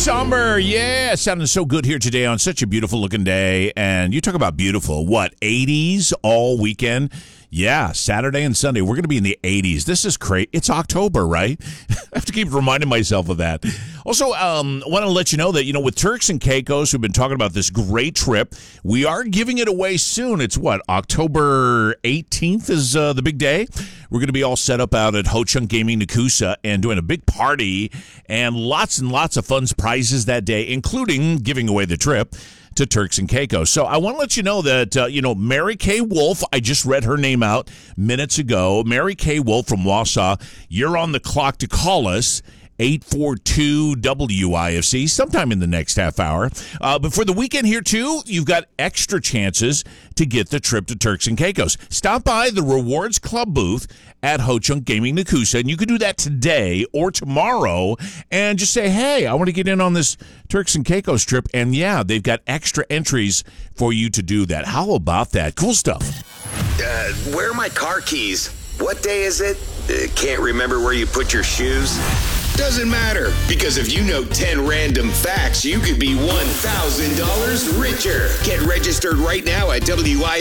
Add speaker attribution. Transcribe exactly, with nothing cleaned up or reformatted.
Speaker 1: Somber, yeah, sounding so good here today on such a beautiful looking day. And you talk about beautiful, what, eighties all weekend? Yeah, Saturday and Sunday, we're going to be in the eighties. This is crazy. It's October, right? I have to keep reminding myself of that. Also, um, I want to let you know that, you know, with Turks and Caicos, we've been talking about this great trip. We are giving it away soon. It's what, October eighteenth is uh, the big day. We're going to be all set up out at Ho Chunk Gaming Nakusa and doing a big party and lots and lots of fun prizes that day, including giving away the trip to Turks and Caicos. So I want to let you know that, uh, you know, Mary Kay Wolf, I just read her name out minutes ago. Mary Kay Wolf from Wausau, you're on the clock to call us. eight four two W I F C sometime in the next half hour. Uh, but for the weekend here, too, you've got extra chances to get the trip to Turks and Caicos. Stop by the Rewards Club booth at Ho Chunk Gaming Nakusa, and you can do that today or tomorrow and just say, hey, I want to get in on this Turks and Caicos trip. And, yeah, they've got extra entries for you to do that. How about that? Cool stuff.
Speaker 2: Uh, where are my car keys? What day is it? Uh, can't remember where you put your shoes? Doesn't matter, because if you know ten random facts, you could be one thousand dollars richer. Get registered right now at W I